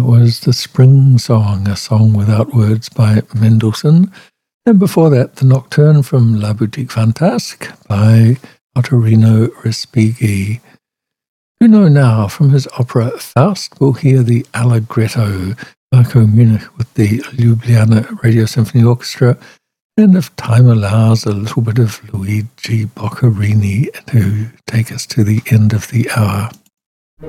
was The Spring Song, a song without words by Mendelssohn. And before that, The Nocturne from La Boutique Fantasque by Ottorino Respighi. You know now, from his opera Faust, we'll hear the Allegretto, Marco Munich with the Ljubljana Radio Symphony Orchestra, and if time allows, a little bit of Luigi Boccherini to take us to the end of the hour.